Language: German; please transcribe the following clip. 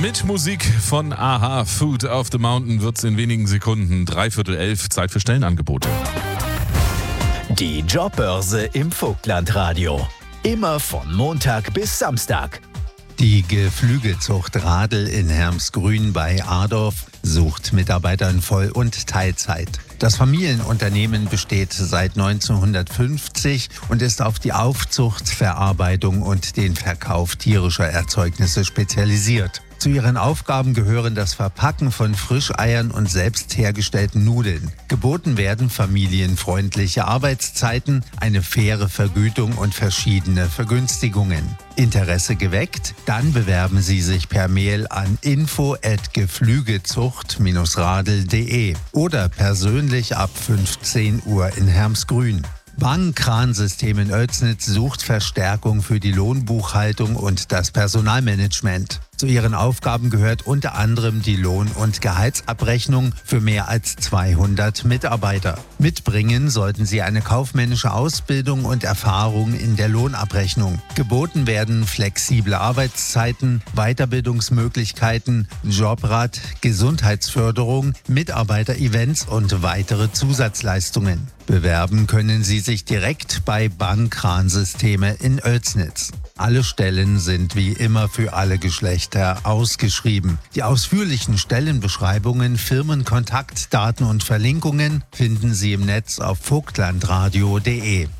Mit Musik von Aha, Food of the Mountain wird's in wenigen Sekunden 11:45, Zeit für Stellenangebote. Die Jobbörse im Vogtlandradio. Immer von Montag bis Samstag. Die Geflügelzucht Radl in Hermsgrün bei Adorf sucht Mitarbeiter in Voll- und Teilzeit. Das Familienunternehmen besteht seit 1950 und ist auf die Aufzucht, Verarbeitung und den Verkauf tierischer Erzeugnisse spezialisiert. Zu ihren Aufgaben gehören das Verpacken von Frischeiern und selbst hergestellten Nudeln. Geboten werden familienfreundliche Arbeitszeiten, eine faire Vergütung und verschiedene Vergünstigungen. Interesse geweckt? Dann bewerben Sie sich per Mail an info@geflügelzucht-radl.de oder persönlich ab 15 Uhr in Hermsgrün. Bang-Kransystem in Oelsnitz sucht Verstärkung für die Lohnbuchhaltung und das Personalmanagement. Zu ihren Aufgaben gehört unter anderem die Lohn- und Gehaltsabrechnung für mehr als 200 Mitarbeiter. Mitbringen sollten sie eine kaufmännische Ausbildung und Erfahrung in der Lohnabrechnung. Geboten werden flexible Arbeitszeiten, Weiterbildungsmöglichkeiten, Jobrat, Gesundheitsförderung, Mitarbeiterevents und weitere Zusatzleistungen. Bewerben können Sie sich direkt bei Bang-Kransysteme in Oelsnitz. Alle Stellen sind wie immer für alle Geschlechter ausgeschrieben. Die ausführlichen Stellenbeschreibungen, Firmenkontaktdaten und Verlinkungen finden Sie im Netz auf vogtlandradio.de.